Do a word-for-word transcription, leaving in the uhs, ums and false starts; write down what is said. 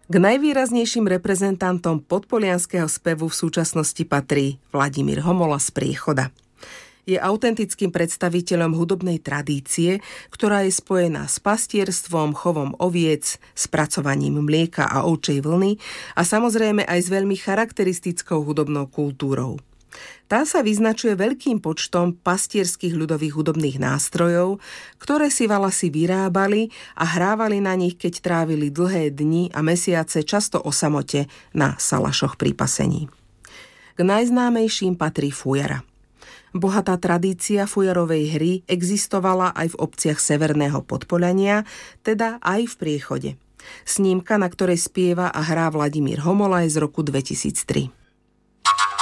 K najvýraznejším reprezentantom podpolianskeho spevu v súčasnosti patrí Vladimír Homola z Priechoda. Je autentickým predstaviteľom hudobnej tradície, ktorá je spojená s pastierstvom, chovom oviec, spracovaním mlieka a ovčej vlny a samozrejme aj s veľmi charakteristickou hudobnou kultúrou. Tá sa vyznačuje veľkým počtom pastierských ľudových hudobných nástrojov, ktoré si valasy vyrábali a hrávali na nich, keď trávili dlhé dni a mesiace často o samote na salašoch pri pasení. K najznámejším patrí fujara. Bohatá tradícia fujarovej hry existovala aj v obciach Severného Podpoľania, teda aj v Priechode. Snímka, na ktorej spieva a hrá Vladimír Homola, je z roku dvetisíctri.